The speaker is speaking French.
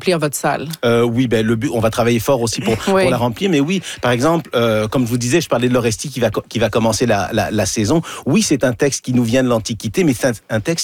remplir votre salle. Oui, le but, on va travailler fort aussi pour la remplir. Mais oui, par exemple, comme je vous disais, je parlais de l'Orestie qui va commencer la saison. Oui, c'est un texte qui nous vient de l'Antiquité, mais c'est un texte